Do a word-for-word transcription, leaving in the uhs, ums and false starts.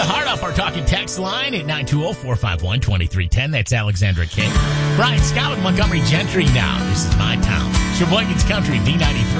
heart up our talking text line at nine two zero, four five one, two three one zero. That's Alexandra King. Brian Scott with Montgomery Gentry now. This is my town. Sheboygan's Country, D ninety-three.